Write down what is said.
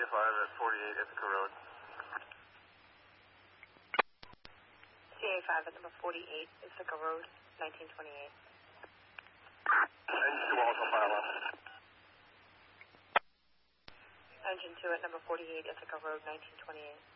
CA5 at 48 Ithaca Road. CA5 at number 48 Ithaca Road, 1928. Engine 2 also fire alarm. Engine 2 at number 48 Ithaca Road, 1928.